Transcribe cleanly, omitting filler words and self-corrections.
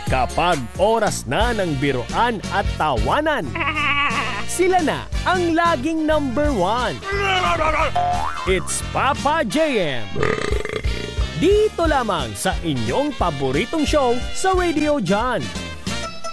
Kapag oras na ng biruan at tawanan, sila na ang laging number one. It's Papa JM. Dito lamang sa inyong paboritong show sa Radio John.